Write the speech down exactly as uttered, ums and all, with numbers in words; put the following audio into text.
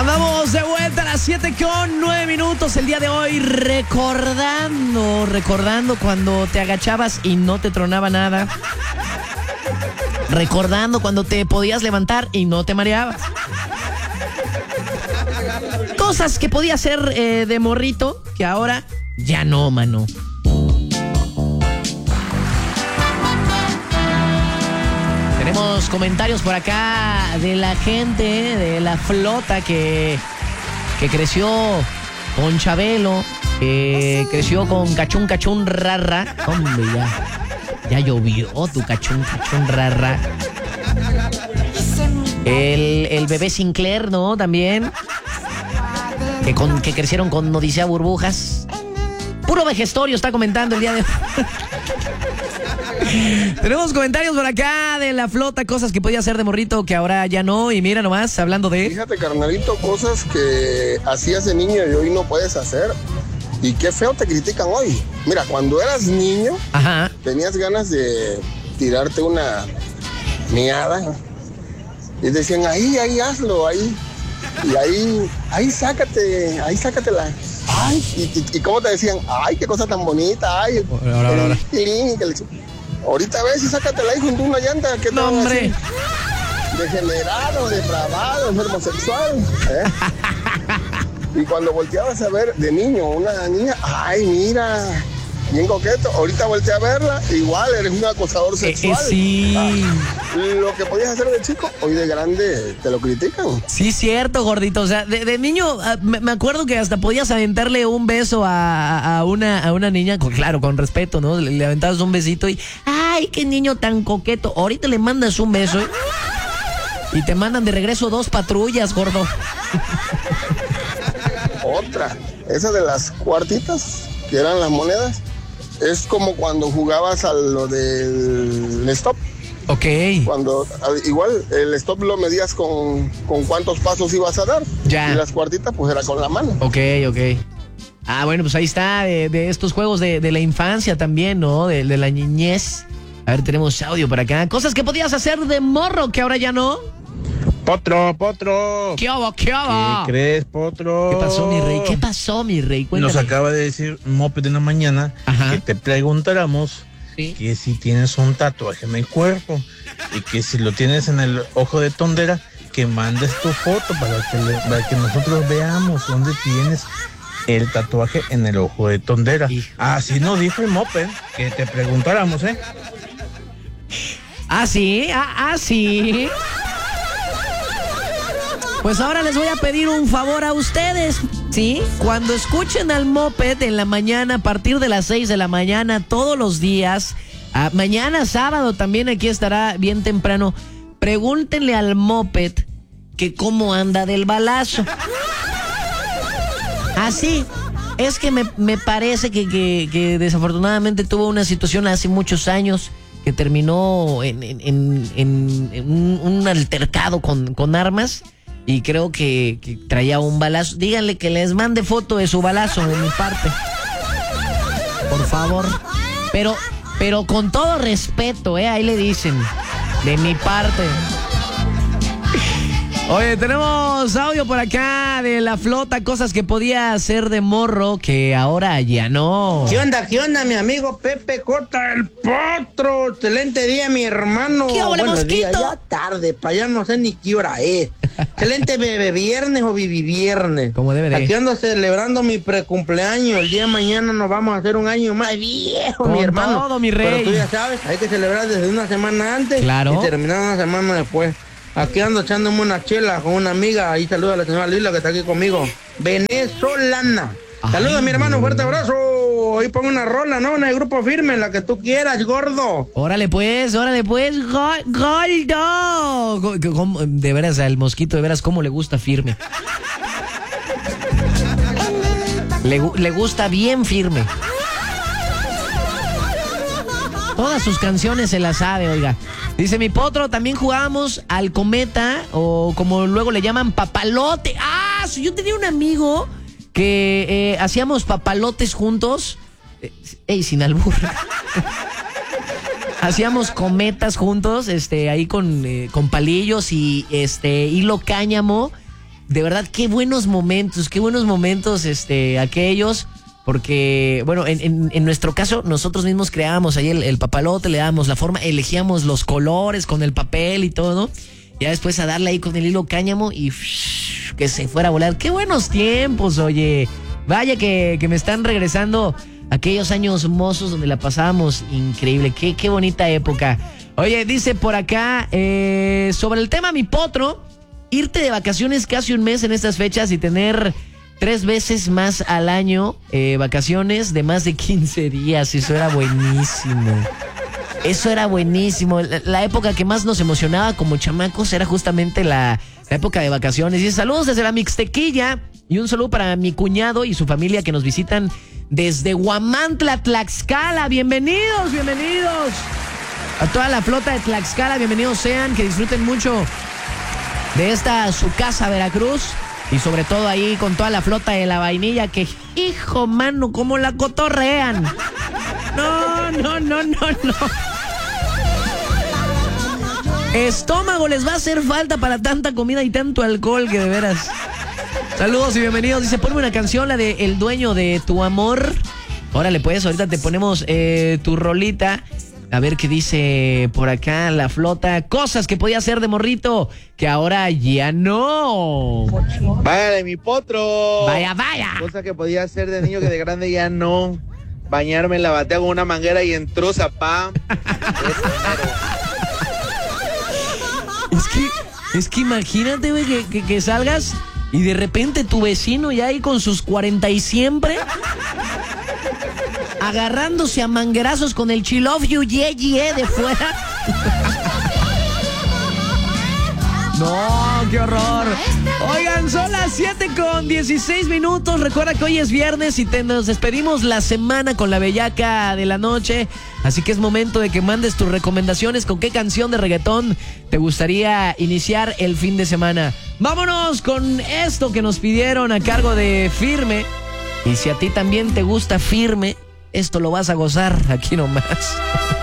Andamos de vuelta a las siete con nueve minutos el día de hoy, recordando, recordando cuando te agachabas y no te tronaba nada. Recordando cuando te podías levantar y no te mareabas. Cosas que podías hacer eh, de morrito que ahora ya no, mano. Tenemos comentarios por acá de la gente, de la flota que, que creció con Chabelo, que creció con Cachún Cachún Rara. Hombre, ya, ya llovió tu Cachún Cachún Rara. El, el bebé Sinclair, ¿no? También. Que, con, que crecieron con Odisea Burbujas. Puro vejestorio está comentando el día de hoy. Tenemos comentarios por acá de la flota, cosas que podía hacer de morrito que ahora ya no. Y mira nomás, hablando de... Fíjate, carnalito, cosas que hacías de niño y hoy no puedes hacer. Y qué feo te critican hoy. Mira, cuando eras niño, Ajá. tenías ganas de tirarte una miada. Y decían, ahí, ahí, hazlo, ahí. Y ahí, ahí sácate, ahí sácatela. Ay, y, y, y cómo te decían, ay, qué cosa tan bonita, ay. Ahora, ahora, ahora. Ahorita ves y sácatela ahí junto a una llanta. ¿Qué No, hombre. Degenerado, depravado, enfermo sexual. ¿eh? Y cuando volteabas a ver de niño una niña, ay, mira, bien coqueto. Ahorita volteé a verla, igual eres un acosador sexual. Eh, eh, sí. Ah, lo que podías hacer de chico, hoy de grande te lo critican. Sí, cierto, gordito. O sea, de, de niño, me, me acuerdo que hasta podías aventarle un beso a, a, una, a una niña, con, claro, con respeto, ¿no? Le, le aventabas un besito y, ay, qué niño tan coqueto. Ahorita le mandas un beso ¿eh? y te mandan de regreso dos patrullas, gordo. Otra, esa de las cuartitas, que eran las monedas, es como cuando jugabas a lo del stop. Ok. Cuando, igual, el stop lo medías con, con cuántos pasos ibas a dar. Ya. Y las cuartitas, pues era con la mano. Ok, ok. Ah, bueno, pues ahí está, de, de estos juegos de, de la infancia también, ¿no? De, de la niñez. A ver, tenemos audio por acá. Cosas que podías hacer de morro que ahora ya no. Potro, Potro. ¿Qué hubo, qué hubo? ¿Qué crees, Potro? ¿Qué pasó, mi rey? ¿Qué pasó, mi rey? Cuéntame. Nos acaba de decir Moped en la mañana. Ajá. Que te preguntáramos ¿Sí? que si tienes un tatuaje en el cuerpo y que si lo tienes en el ojo de tondera, que mandes tu foto para que, le, para que nosotros veamos dónde tienes el tatuaje en el ojo de tondera. Hijo. Así nos dijo el Moped, que te preguntáramos, ¿eh? ¿Ah, sí? ¿Ah, ah sí? Pues ahora les voy a pedir un favor a ustedes, ¿sí? Cuando escuchen al Moped en la mañana, a partir de las seis de la mañana, todos los días, a, mañana sábado también aquí estará bien temprano, pregúntenle al Moped que cómo anda del balazo. Así, es que me, me parece que, que, que desafortunadamente tuvo una situación hace muchos años que terminó en, en, en, en, en un, un altercado con, con armas. Y creo que, que traía un balazo. Díganle que les mande foto de su balazo de mi parte. Por favor. Pero, pero con todo respeto, ¿eh? Ahí le dicen. De mi parte. Oye, tenemos audio por acá de la flota, cosas que podía hacer de morro que ahora ya no. ¿Qué onda, qué onda, mi amigo Pepe Cota, el Potro? Excelente día, mi hermano. ¿Qué hola, Buenos mosquito? días, ya tarde, para allá no sé ni qué hora es. Excelente bebé viernes o vivi viernes. Como debe de. Aquí ando celebrando mi precumpleaños. El día de mañana nos vamos a hacer un año más viejo, Con mi hermano. todo, mi rey. Pero tú ya sabes, hay que celebrar desde una semana antes. Claro. Y terminar una semana después. Aquí ando echándome una chela con una amiga. Ahí saluda a la señora Lila que está aquí conmigo. Venezolana. Saludos, mi hermano, fuerte abrazo. Ahí pongo una rola, ¿no? En el grupo firme, la que tú quieras, gordo. Órale pues, órale pues, gol, Goldo. De veras, al mosquito, de veras, cómo le gusta firme. Le, le gusta bien firme. Todas sus canciones se las sabe, oiga. Dice mi Potro, también jugábamos al cometa, o como luego le llaman, papalote. Ah, yo tenía un amigo que eh, hacíamos papalotes juntos. Eh, ey, sin albur. Hacíamos cometas juntos, este, ahí con, eh, con palillos y este hilo cáñamo. de verdad, qué buenos momentos, qué buenos momentos este, aquellos, porque, bueno, en, en, en nuestro caso, nosotros mismos creábamos ahí el, el papalote, le dábamos la forma, elegíamos los colores con el papel y todo, ¿no? Ya después a darle ahí con el hilo cáñamo y psh, que se fuera a volar. ¡Qué buenos tiempos, oye! Vaya que, que me están regresando aquellos años mozos donde la pasábamos increíble. ¡Qué, qué bonita época! Oye, dice por acá, eh, sobre el tema mi potro, irte de vacaciones casi un mes en estas fechas y tener tres veces más al año eh, vacaciones de más de quince días. Eso era buenísimo. Eso era buenísimo. La, la época que más nos emocionaba como chamacos era justamente la, la época de vacaciones. Y saludos desde la Mixtequilla y un saludo para mi cuñado y su familia que nos visitan desde Huamantla, Tlaxcala. Bienvenidos, bienvenidos. A toda la flota de Tlaxcala, bienvenidos sean, que disfruten mucho de esta su casa Veracruz y sobre todo ahí con toda la flota de la vainilla que, hijo mano, cómo la cotorrean. No, no, no, no, no. Estómago les va a hacer falta para tanta comida y tanto alcohol que de veras. Saludos y bienvenidos. Dice, ponme una canción, la de El Dueño de Tu Amor. Órale pues, ahorita te ponemos eh, tu rolita. A ver qué dice por acá la flota. Cosas que podía hacer de morrito, que ahora ya no. Vaya de mi potro. Vaya, vaya. Cosas que podía hacer de niño que de grande ya no. Bañarme en la batea con una manguera y entró zapá. Es que, es que imagínate, güey, que, que, que salgas y de repente tu vecino ya ahí con sus cuarenta y siempre... agarrándose a manguerazos con el She Love You, yeah, yeah, de fuera. No, qué horror. Oigan, son las siete con dieciséis minutos. Recuerda que hoy es viernes y te, nos despedimos la semana con la bellaca de la noche. Así que es momento de que mandes tus recomendaciones. ¿Con qué canción de reggaetón te gustaría iniciar el fin de semana? Vámonos con esto que nos pidieron a cargo de Firme. Y si a ti también te gusta Firme, esto lo vas a gozar aquí nomás.